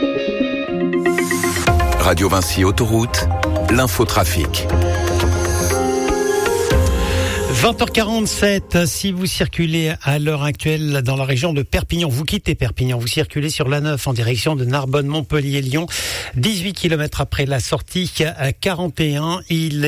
Radio Vinci Autoroute, l'infotrafic. 20h47, si vous circulez à l'heure actuelle dans la région de Perpignan, vous quittez Perpignan, vous circulez sur l'A9 en direction de Narbonne, Montpellier, Lyon, 18 km après la sortie 41, il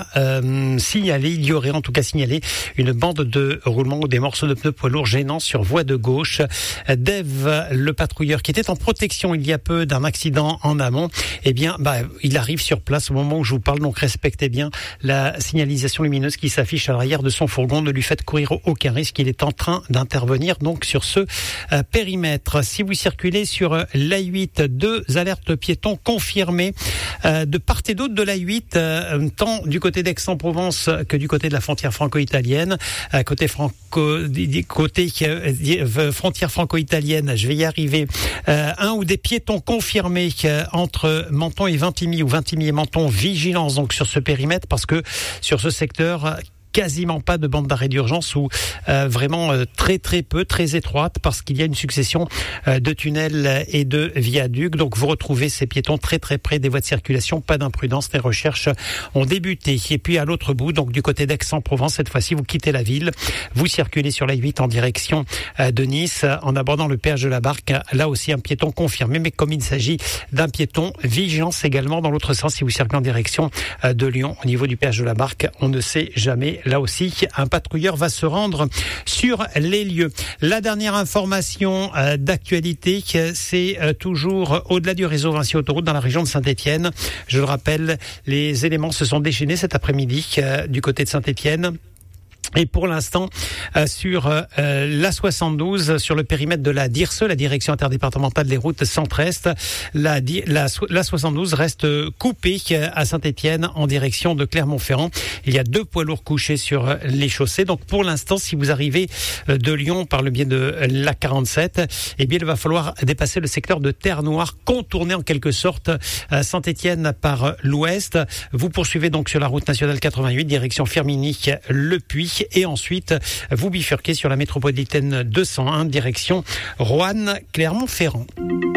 y aurait en tout cas signalé une bande de roulement ou des morceaux de pneus poids lourds gênants sur voie de gauche. Dave, le patrouilleur qui était en protection il y a peu d'un accident en amont, il arrive sur place au moment où je vous parle, donc respectez bien la signalisation lumineuse qui s'affiche à l'arrière de son fourgon, ne lui faites courir aucun risque, il est en train d'intervenir donc sur ce périmètre. Si vous circulez sur l'A8, 2 alertes piétons confirmées de part et d'autre de l'A8, tant du côté d'Aix-en-Provence que du côté de la frontière franco-italienne. Côté frontière franco-italienne, je vais y arriver, un ou des piétons confirmés entre Menton et Vintimille, ou Vintimille et Menton, vigilance donc sur ce périmètre, parce que sur ce secteur, quasiment pas de bande d'arrêt d'urgence, ou vraiment très peu, très étroite, parce qu'il y a une succession de tunnels et de viaducs. Donc vous retrouvez ces piétons très près des voies de circulation. Pas d'imprudence, les recherches ont débuté. Et puis à l'autre bout, donc du côté d'Aix-en-Provence, cette fois-ci vous quittez la ville, vous circulez sur l'A8 en direction de Nice, en abordant le péage de la Barque. Là aussi un piéton confirmé, mais comme il s'agit d'un piéton, vigilance également dans l'autre sens si vous circulez en direction de Lyon, au niveau du péage de la Barque. On ne sait jamais. Là aussi, un patrouilleur va se rendre sur les lieux. La dernière information d'actualité, c'est toujours au-delà du réseau Vinci Autoroute, dans la région de Saint-Étienne. Je le rappelle, les éléments se sont déchaînés cet après-midi du côté de Saint-Étienne. Et pour l'instant, sur la 72, sur le périmètre de la DIRSE, la Direction interdépartementale des routes centre-est, la 72 reste coupée à Saint-Étienne en direction de Clermont-Ferrand. Il y a 2 poids lourds couchés sur les chaussées. Donc pour l'instant, si vous arrivez de Lyon par le biais de la 47, il va falloir dépasser le secteur de Terre-Noire, contourner en quelque sorte Saint-Étienne par l'ouest. Vous poursuivez donc sur la route nationale 88, direction Firminy-Le Puy. Et ensuite, vous bifurquez sur la métropolitaine 201, direction Roanne-Clermont-Ferrand.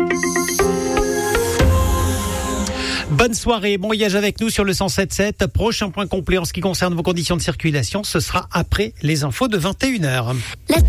Bonne soirée, bon voyage avec nous sur le 107.7. Prochain point complet en ce qui concerne vos conditions de circulation, ce sera après les infos de 21h.